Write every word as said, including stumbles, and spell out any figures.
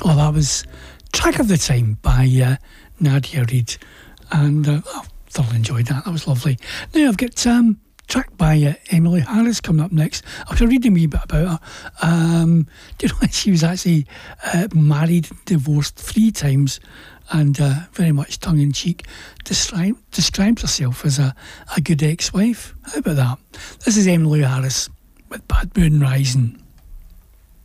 Oh, that was Track of the Time by uh, Nadia Reid, and uh, I thoroughly enjoyed that. That was lovely. Now I've got um, track by uh, Emmylou Harris coming up next. I was reading a wee bit about her. Um, do you know she was actually uh, married, divorced three times, and uh, very much tongue-in-cheek describe, describes herself as a, a good ex-wife. How about that? This is Emmylou Harris with Bad Moon Rising.